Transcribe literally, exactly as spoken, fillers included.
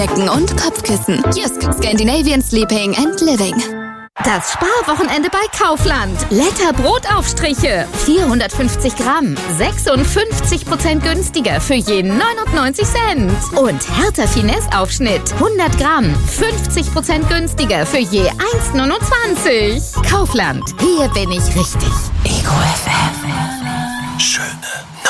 Decken und Kopfkissen. Just Scandinavian Sleeping and Living. Das Sparwochenende bei Kaufland. Letter Brotaufstriche. vierhundertfünfzig Gramm. sechsundfünfzig Prozent günstiger für je neunundneunzig Cent. Und Hertha Finesse Aufschnitt. hundert Gramm. fünfzig Prozent günstiger für je eins neunundzwanzig. Kaufland. Hier bin ich richtig. Ego F M. Schöne